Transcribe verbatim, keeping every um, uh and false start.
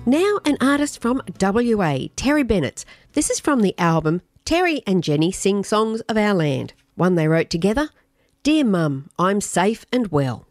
Now an artist from W A, Terry Bennett. This is from the album Terry and Jenny Sing Songs of Our Land, one they wrote together. Dear Mum, I'm safe and well.